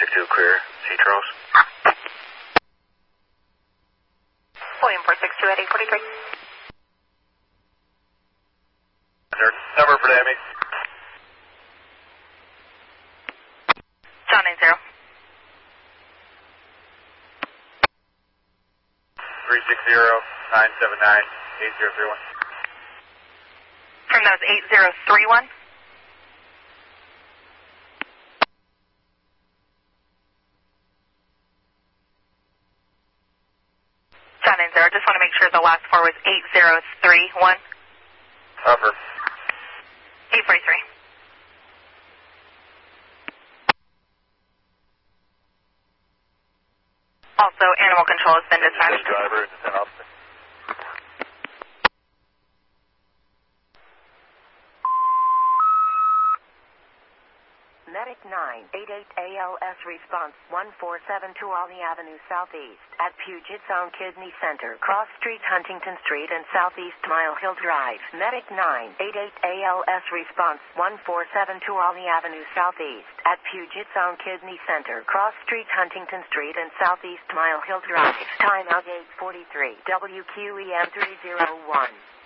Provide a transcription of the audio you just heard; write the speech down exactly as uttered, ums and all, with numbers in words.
six two clear. C. Charles. William four six two at eight forty-three. Number for Demi. John nine zero. three six zero, nine seven nine, eight zero three one. From those eight zero three one. John nine zero, just want to make sure the last four was eight zero three one. Upper. eight forty-three. Also, animal control has been dispatched. Driver and ten officer. Medic nine eight eight A L S response one four seven two Olney Avenue Southeast at Puget Sound Kidney Center, Cross Street, Huntington Street, and Southeast Mile Hill Drive. Medic nine eight eight A L S response one four seven two Olney Avenue Southeast at Puget Sound Kidney Center, Cross Street, Huntington Street, and Southeast Mile Hill Drive. Time out eight forty-three. W Q E M three zero one.